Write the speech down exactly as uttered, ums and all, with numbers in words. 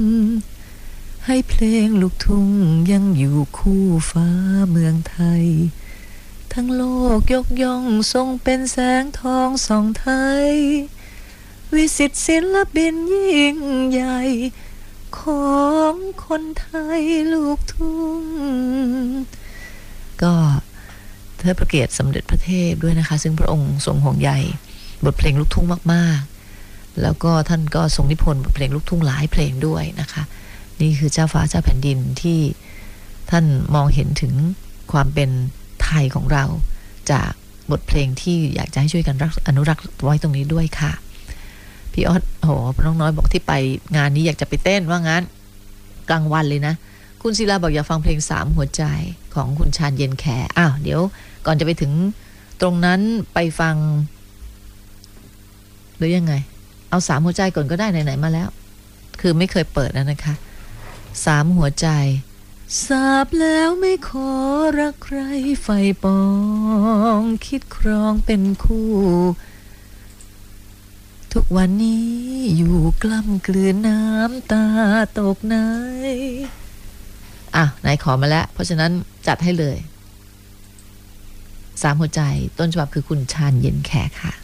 ให้เพลงลูกทุ่งยังอยู่คู่ฟ้าเมืองไทยทั้งโลกยกย่องทรงเป็นแสงทองส่องไทยวิสิตศิลปินยิ่งใหญ่ของคนไทยลูกทุ่งก็เทิดพระเกียรติสมเด็จพระเทพด้วยนะคะซึ่งพระองค์ทรงห่วงใยบทเพลงลูกทุ่งมากๆแล้วก็ท่านก็ทรงนิพนธ์บทเพลงลูกทุ่งหลายเพลงด้วยนะคะนี่คือเจ้าฟ้าเจ้าแผ่นดินที่ท่านมองเห็นถึงความเป็นไทยของเราจากบทเพลงที่อยากจะให้ช่วยกันรักอนุรักษ์ไว้ตรงนี้ด้วยค่ะพี่ออสโหน้องน้อยบอกที่ไปงานนี้อยากจะไปเต้นว่างั้นกลางวันเลยนะคุณศิลาบอกอยากฟังเพลงสามหัวใจของคุณชาญเย็นแขอ้าวเดี๋ยวก่อนจะไปถึงตรงนั้นไปฟังหรือยังไงเอาสามหัวใจก่อนก็ได้ไหนๆมาแล้วคือไม่เคยเปิดนะนะคะสามหัวใจทราบแล้วไม่ขอรักใครไฟปองคิดครองเป็นคู่ทุกวันนี้อยู่กล้ำกลืนน้ำตาตกในอ่ะไหนขอมาแล้วเพราะฉะนั้นจัดให้เลยสามหัวใจต้นฉบับคือคุณชาญเย็นแขค่ะ